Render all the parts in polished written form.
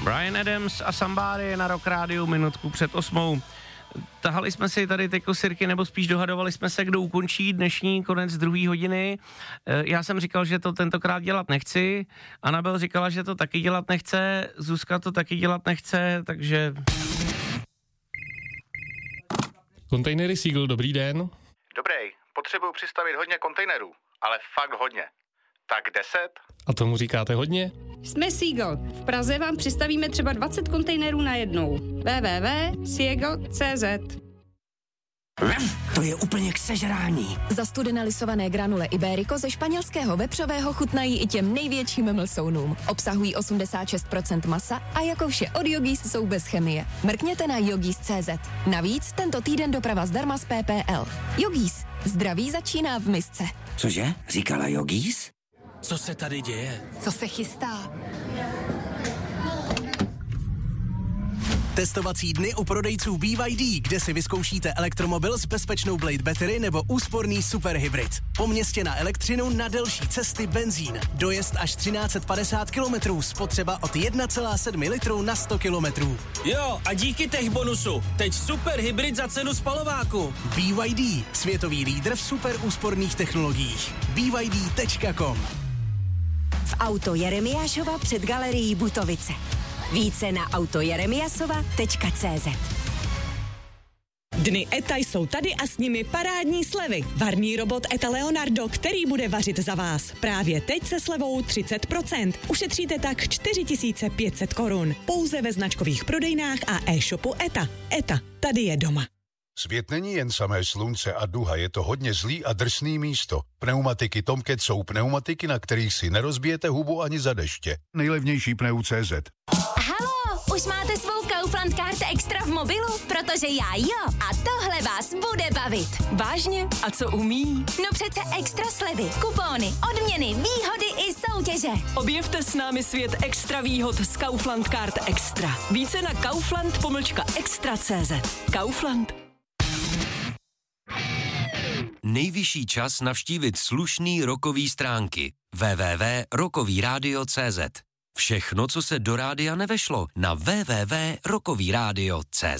Bryan Adams a Somebody na Rock Rádiu minutku před 8. Tahali jsme si tady teďko sirky, nebo spíš dohadovali jsme se, kdo ukončí dnešní konec 2. hodiny. Já jsem říkal, že to tentokrát dělat nechci. Anabel říkala, že to taky dělat nechce. Zuzka to taky dělat nechce, takže... Kontejnery Seagull, dobrý den. Dobrý, potřebuju přistavit hodně kontejnerů, ale fakt hodně. Tak 10? A tomu říkáte hodně? Jsme Seagull. V Praze vám přistavíme třeba 20 kontejnerů najednou. www.seagull.cz. To je úplně k sežrání. Zastudené lisované granule Iberico ze španělského vepřového chutnají i těm největším mlsounům. Obsahují 86% masa a jako vše od Yogis jsou bez chemie. Mrkněte na yogis.cz. Navíc tento týden doprava zdarma z PPL. Yogis. Zdraví začíná v misce. Cože? Říkala Yogis? Co se tady děje? Co se chystá? Testovací dny u prodejců BYD, kde si vyzkoušíte elektromobil s bezpečnou Blade Battery nebo úsporný superhybrid. Po městě na elektřinu, na delší cesty benzín. Dojezd až 1350 km, spotřeba od 1,7 litru na 100 km. Jo, a díky tech bonusu. Teď superhybrid za cenu spalováku. BYD, světový lídr v super úsporných technologiích. BYD.com. V Auto Jeremiášova před galerií Butovice. Více na autojeremiasova.cz. Dny ETA jsou tady a s nimi parádní slevy. Varný robot ETA Leonardo, který bude vařit za vás. Právě teď se slevou 30%. Ušetříte tak 4500 korun. Pouze ve značkových prodejnách a e-shopu ETA. ETA, tady je doma. Svět není jen samé slunce a duha, je to hodně zlý a drsný místo. Pneumatiky Tomcat jsou pneumatiky, na kterých si nerozbijete hubu ani za deště. Nejlevnější pneu.cz. Halo, už máte svou Kaufland Card Extra v mobilu? Protože já jo. A tohle vás bude bavit. Vážně? A co umí? No přece extra slevy, kupóny, odměny, výhody i soutěže. Objevte s námi svět extra výhod z Kaufland Card Extra. Více na kaufland.extra.cz. Kaufland. Nejvyšší čas navštívit slušný rockový stránky www.rockovyradio.cz. Všechno, co se do rádia nevešlo, na www.rockovyradio.cz.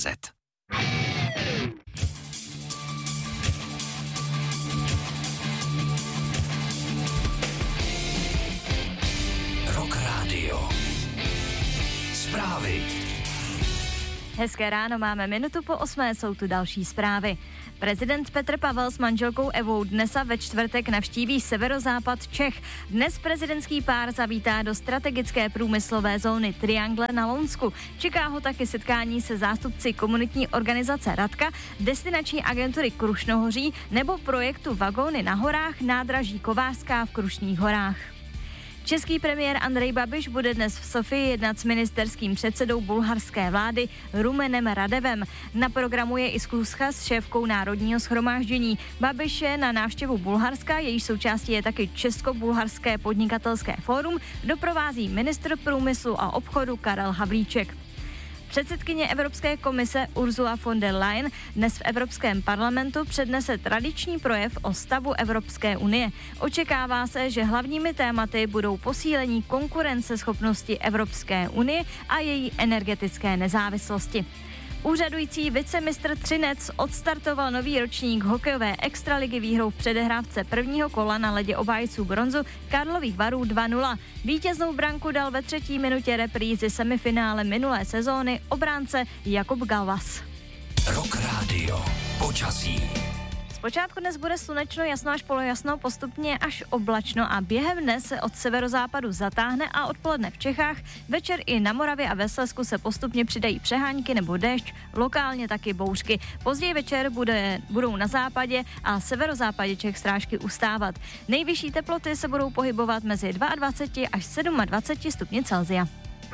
Rock Radio. Zprávy. Hezké ráno, máme minutu po 8, jsou tu další zprávy. Prezident Petr Pavel s manželkou Evou dnes a ve čtvrtek navštíví severozápad Čech. Dnes prezidentský pár zavítá do strategické průmyslové zóny Triangle na Lounsku. Čeká ho taky setkání se zástupci komunitní organizace Radka, destinační agentury Krušnohoří nebo projektu Vagóny na horách nádraží Kovářská v Krušných horách. Český premiér Andrej Babiš bude dnes v Sofii jednat s ministerským předsedou bulharské vlády Rumenem Radevem. Na programu je i schůzka s šéfkou Národního shromáždění. Babiš je na návštěvu Bulharska, jejíž součástí je taky Česko-bulharské podnikatelské fórum, doprovází ministr průmyslu a obchodu Karel Havlíček. Předsedkyně Evropské komise Ursula von der Leyen dnes v Evropském parlamentu přednese tradiční projev o stavu Evropské unie. Očekává se, že hlavními tématy budou posílení konkurenceschopnosti Evropské unie a její energetické nezávislosti. Úřadující vicemistr Třinec odstartoval nový ročník hokejové extraligy výhrou v předehrávce prvního kola na ledě obhájců bronzu Karlových Varů 2-0. Vítěznou branku dal ve 3. minutě reprízy semifinále minulé sezóny obránce Jakub Galvas. Rock Radio. Počasí. Zpočátku dnes bude slunečno, jasno až polojasno, postupně až oblačno a během dne se od severozápadu zatáhne a odpoledne v Čechách, večer i na Moravě a ve Slezsku se postupně přidají přehánky nebo déšť, lokálně taky bouřky. Později večer budou na západě a severozápadě Čech srážky ustávat. Nejvyšší teploty se budou pohybovat mezi 22 až 27 stupni Celsia.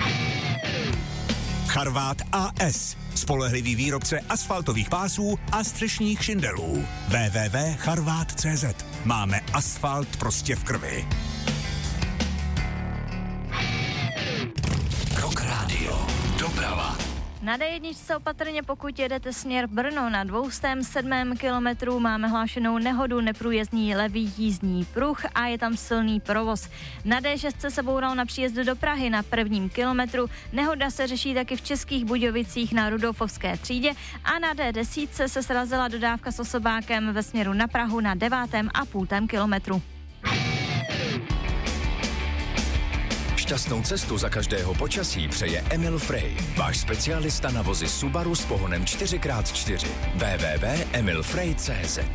Charvát AS. Spolehlivý výrobce asfaltových pásů a střešních šindelů. www.charvat.cz. Máme asfalt prostě v krvi. Rock Radio. Doprava. Na D1 opatrně, pokud jedete směr Brno, na 207. kilometru máme hlášenou nehodu, neprůjezdný levý jízdní pruh a je tam silný provoz. Na D6 se boural na příjezdu do Prahy na 1. kilometru, nehoda se řeší taky v Českých Budějovicích na Rudolfovské třídě a na D10 se srazila dodávka s osobákem ve směru na Prahu na 9,5 kilometru. Šťastnou cestu za každého počasí přeje Emil Frey, váš specialista na vozy Subaru s pohonem 4x4. www.emilfrey.cz.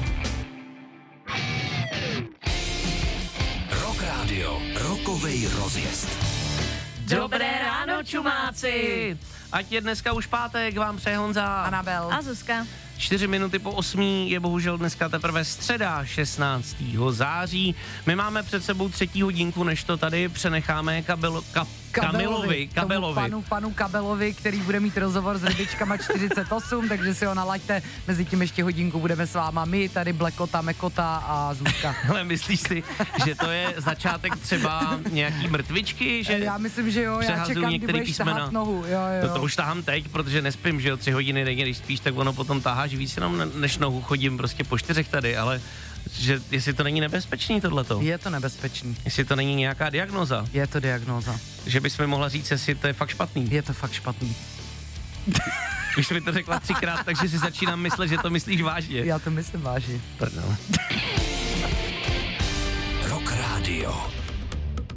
Rock Radio, rokovej rozjezd. Dobré ráno, čumáci! Ať je dneska už pátek, vám přeje Honza, Anabel a Zuzka. 4 minuty po 8 je bohužel dneska teprve středa 16. září. My máme před sebou 3. hodinku, než to tady přenecháme Kabelovi. Panu Kabelovi, který bude mít rozhovor s Rybičkama 48, takže si ho nalaďte. Mezi tím ještě hodinku budeme s váma my, tady Blekota, Mekota a Zuzka. Ale myslíš si, že to je začátek třeba nějaký mrtvičky? Že já myslím, že jo, já čekám, kdy budeš tahat nohu. Jo. To už tahám teď, protože nespím, že jo, 3 hodiny denně, když spíš, tak ono potom taháš víc jenom než nohu, chodím prostě po 4 tady, ale že jestli to není nebezpečný tohleto. Je to nebezpečný. Jestli to není nějaká diagnóza. Je to diagnóza. Že bys mi mohla říct, jestli to je fakt špatný. Je to fakt špatný. Už mi to řekla 3krát, takže si začínám myslet, že to myslíš vážně. Já to myslím vážně. Pardon. Rock Radio.